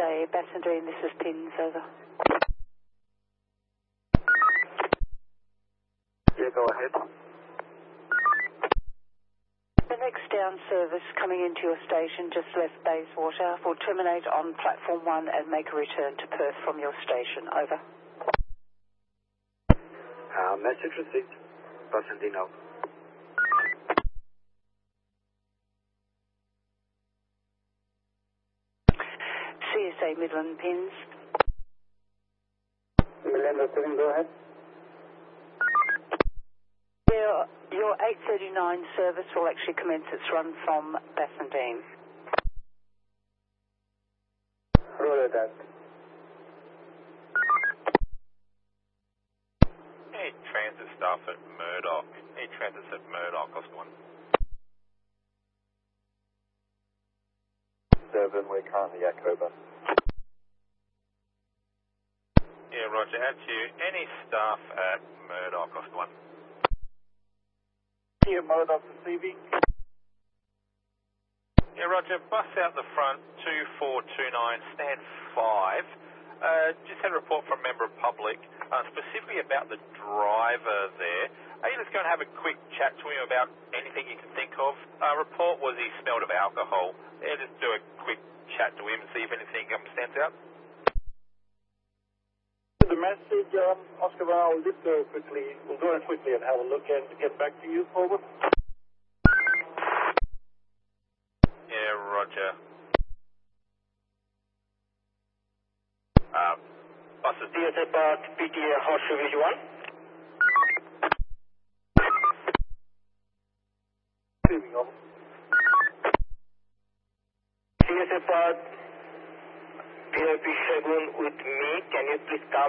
CSA Bassendean, this is Pins, over. Yeah, go ahead. The next down service coming into your station just left Bayswater will terminate on platform 1 and make a return to Perth from your station, over. Message received. Bassendean out. CSA Midland Pins. Midland receiving, go ahead. Your 8:39 service will actually commence its run from Bassendean. Roger that. Any transit staff at Murdoch? Any transits at Murdoch, Oscar 1? 7, we're currently at Coburn. Yeah, roger. Out to you. Any staff at Murdoch, Oscar 1? Here, Murdoch receiving. Yeah, roger. Bus out the front, 2429, stand 5. Just had a report from a member of public, specifically about the driver there. Are you just going to have a quick chat to him about anything you can think of? Report was he smelled of alcohol. Yeah, just do a quick chat to him and see if anything stands out. The message, Oscar, I'll just go quickly. We'll go in quickly and have a look and get back to you, forward. Yeah, roger. Buses. DSA Park, PTA, Horseshoe Village 1. Receiving, over. DSA Park, PRP Shagun with me. Can you please come?